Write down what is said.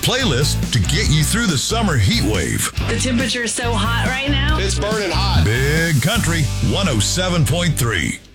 playlist to get you through the summer heat wave. The temperature is so hot right now. It's burning hot. Big Country 107.3.